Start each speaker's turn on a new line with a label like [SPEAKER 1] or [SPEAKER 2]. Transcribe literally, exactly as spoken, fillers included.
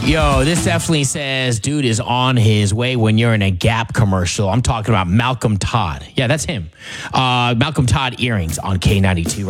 [SPEAKER 1] Yo, this definitely says dude is on his way when you're in a Gap commercial. I'm talking about Malcolm Todd. Yeah, that's him. Uh, Malcolm Todd earrings on K ninety-two.